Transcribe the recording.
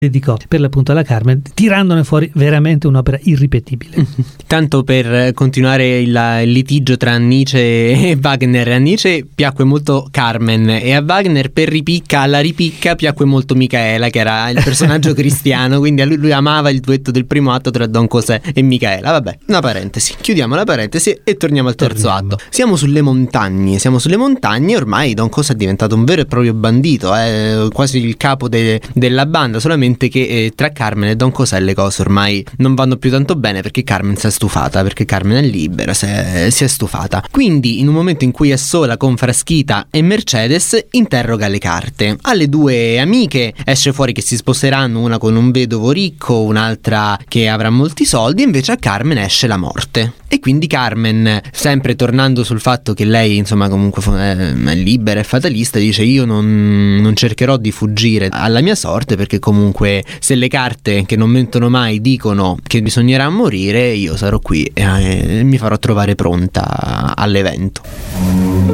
dedicò per l'appunto alla Carmen, tirandone fuori veramente un'opera irripetibile. Tanto per continuare il litigio tra Nietzsche e Wagner, a Nietzsche piacque molto Carmen e a Wagner per ripicca alla ripicca piacque molto Micaela, che era il personaggio cristiano, quindi lui amava il duetto del primo atto tra Don José e Micaela. Vabbè, una parentesi, chiudiamo la parentesi e torniamo al terzo atto. Siamo sulle montagne e ormai Don José è diventato un vero e proprio bandito, quasi il capo della banda, solamente che tra Carmen e Don José le cose ormai non vanno più tanto bene, perché Carmen si è stufata, perché Carmen è libera, si è stufata. Quindi in un momento in cui è sola con Frasquita e Mercedes, interroga le carte. Alle due amiche esce fuori che si sposeranno, una con un vedovo ricco, un'altra che avrà molti soldi, e invece a Carmen esce la morte. E quindi Carmen, sempre tornando sul fatto che lei insomma comunque è libera e fatalista, dice: io non cercherò di fuggire alla mia sorte, perché comunque se le carte che non mentono mai dicono che bisognerà morire, io sarò qui e mi farò trovare pronta all'evento.